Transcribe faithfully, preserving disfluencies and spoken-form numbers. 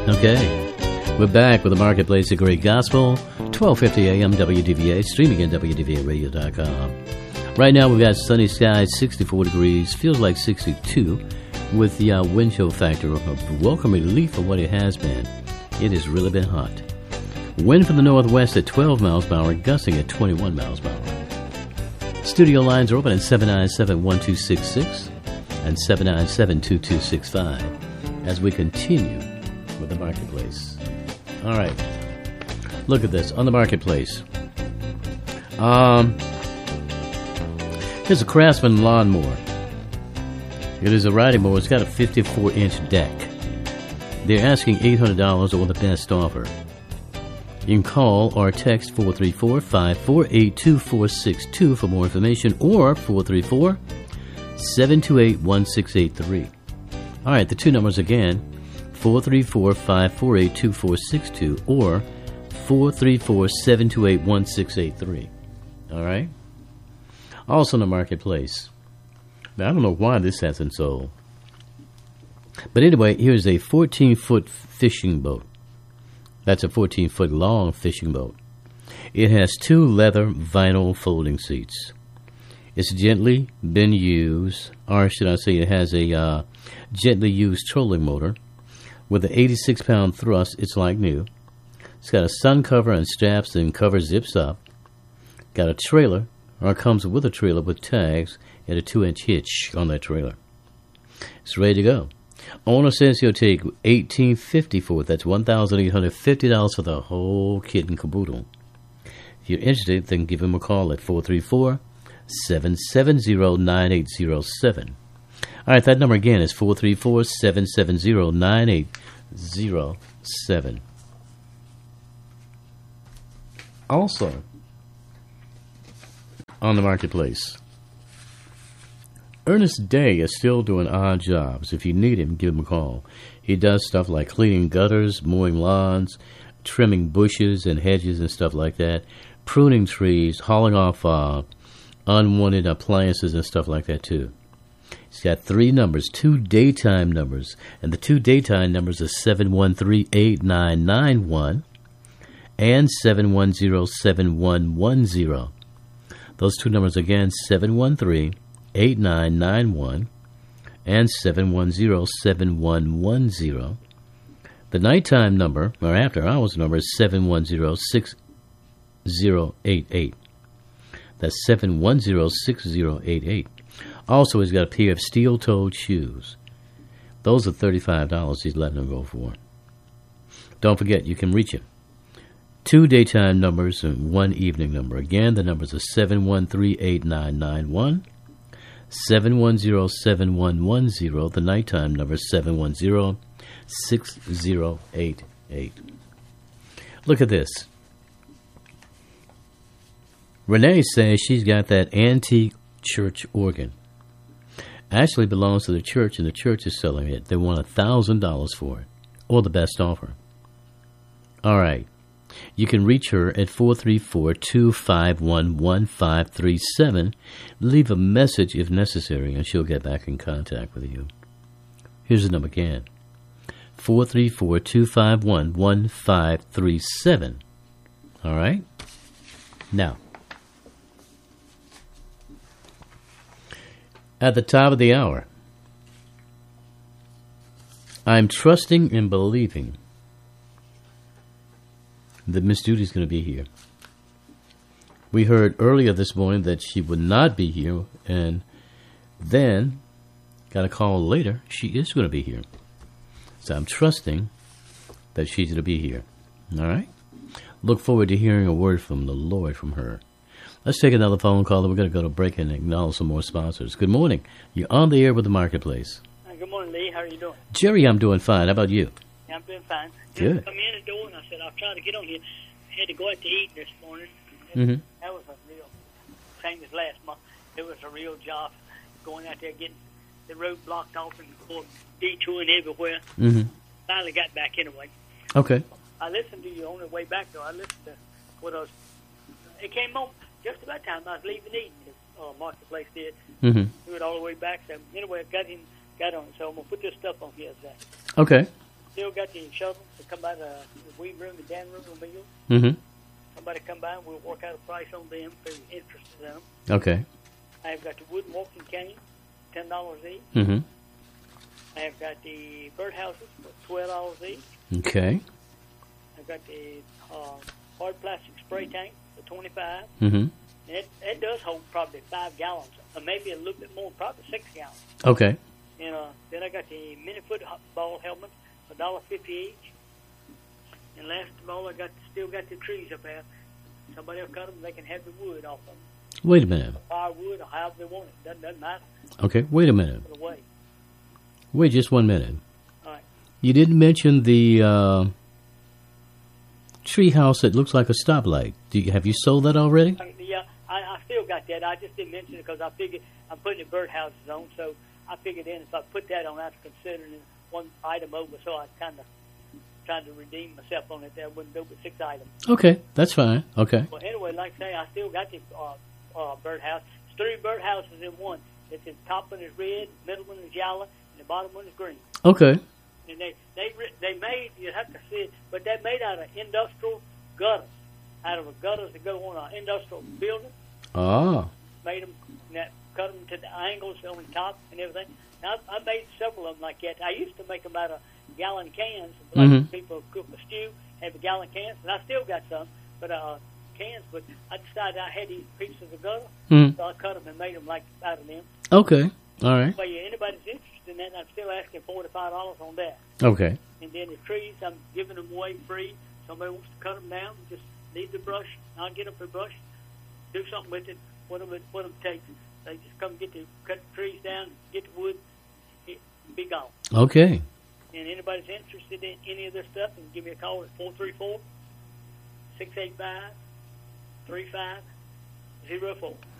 Okay, we're back with the Marketplace of Great Gospel, twelve fifty a.m. W D V A, streaming at W D V A radio dot com. Right now we've got sunny skies, sixty-four degrees, feels like sixty-two, with the uh, wind chill factor of welcome relief from what it has been. It has really been hot. Wind from the northwest at twelve miles per hour, gusting at twenty-one miles per hour. Studio lines are open at seven nine seven, one two six six and seven nine seven, two two six five as we continue with the Marketplace. All right. Look at this on the Marketplace. Um, here's a Craftsman lawnmower. It is a riding mower. It's got a fifty-four inch deck. They're asking eight hundred dollars or the best offer. You can call or text four three four, five four eight, two four six two for more information, or four three four, seven two eight, one six eight three. All right, the two numbers again, four three four, five four eight, two four six two or four three four, seven two eight, one six eight three. All right? Also in the Marketplace. Now, I don't know why this hasn't sold. But anyway, here's a fourteen-foot fishing boat. That's a fourteen-foot long fishing boat. It has two leather vinyl folding seats. It's gently been used, or should I say it has a uh, gently used trolling motor. With an eighty-six pound thrust, it's like new. It's got a sun cover and straps, and cover zips up. Got a trailer, or comes with a trailer with tags and a two inch hitch on that trailer. It's ready to go. Owner says he'll take eighteen fifty for it. That's one thousand eight hundred fifty dollars for the whole kit and caboodle. If you're interested, then give him a call at four three four, seven seven zero, nine eight zero seven. All right, that number again is four three four, seven seven zero, nine eight zero seven. Also, on the Marketplace, Ernest Day is still doing odd jobs. If you need him, give him a call. He does stuff like cleaning gutters, mowing lawns, trimming bushes and hedges and stuff like that, pruning trees, hauling off uh, unwanted appliances and stuff like that too. He's got three numbers, two daytime numbers, and the two daytime numbers are seven one three, eight nine nine one and seven one zero, seven one one zero. Those two numbers again, seven one three, eight nine nine one and seven one zero, seven one one zero. The nighttime number, or after hours number, is seven one zero, six zero eight eight. That's seven one zero, six zero eight eight. Also, he's got a pair of steel-toed shoes. Those are thirty-five dollars he's letting them go for. Don't forget, you can reach him. Two daytime numbers and one evening number. Again, the numbers are seven one three, eight nine nine one, seven one zero, seven one one zero. The nighttime number is seven one zero, six zero eight eight. Look at this. Renee says she's got that antique church organ. Actually belongs to the church, and the church is selling it. They want one thousand dollars for it, or the best offer. All right. You can reach her at four three four, two five one, one five three seven. Leave a message if necessary, and she'll get back in contact with you. Here's the number again. four three four, two five one, one five three seven. All right? Now, at the top of the hour, I'm trusting and believing that Miss Judy's going to be here. We heard earlier this morning that she would not be here, and then got a call later. She is going to be here. So I'm trusting that she's going to be here. All right? Look forward to hearing a word from the Lord from her. Let's take another phone call, and we're going to go to break and acknowledge some more sponsors. Good morning. You're on the air with the Marketplace. Hi, good morning, Lee. How are you doing? Jerry, I'm doing fine. How about you? Yeah, I'm doing fine. Good. Just come in the door, and I said, I'll try to get on here. I had to go out to eat this morning. Mm-hmm. That was a real, same as last month, it was a real job going out there getting the road blocked off and going detouring everywhere. Mm-hmm. Finally got back anyway. Okay. I listened to you on the way back, though. I listened to what I was, it came on just about time I was leaving Eden, uh, Marketplace did. Mm-hmm. Do it all the way back. So anyway, I got him, got on it. So I'm going to put this stuff on here. Zach. Okay. still got the shovels to come by the, the weed room, the Dan room, mill. Mm-hmm. Somebody come by and we'll work out a price on them if they're interested in them. Okay. I've got the wooden walking cane, ten dollars each. Mm-hmm. I've got the birdhouses for twelve dollars each. Okay. I've got the uh, hard plastic spray tank for twenty-five. Mm-hmm. And it, it does hold probably five gallons, or maybe a little bit more, probably six gallons. Okay. And uh, then I got the mini football helmets, a dollar fifty each. And last of all, I got still got the trees up there. Somebody will cut them; they can have the wood off them. Wait a minute. Firewood or however they want it. Doesn't, doesn't matter. Okay, wait a minute. For the way. Wait just one minute. All right. You didn't mention the uh, tree house that looks like a stoplight. Do you, have you sold that already? I, yeah, I, I still got that. I just didn't mention it because I figured I'm putting the birdhouses on, so I figured in if I put that on, I was considering one item over, so I kind of trying to redeem myself on it. There I wouldn't do but six items. Okay, that's fine. Okay. Well, anyway, like I say, I still got the uh, uh, birdhouse. It's three birdhouses in one. It's the top one is red, middle one is yellow, and the bottom one is green. Okay. And they they they made, you have to see it, but they're made out of industrial gutters, out of a gutters that go on an industrial building. Ah. Made them, that, cut them to the angles on the top and everything. Now, I, I made several of them like that. I used to make them out of gallon cans, like Mm-hmm. people cook a stew, have a gallon cans, and I still got some, but uh, cans. But I decided I had these pieces of gutter, Mm-hmm. so I cut them and made them like out of them. Okay. All right. But yeah, anybody's interested in that, I'm still asking forty-five dollars on that. Okay. And then the trees, I'm giving them away free. Somebody wants to cut them down, just leave the brush. I'll get up the brush, do something with it, whatever it, what it takes. They just come get the cut the trees down, get the wood, it, be gone. Okay. And anybody's interested in any of this stuff, and give me a call at four three four, six eight five, three five zero four.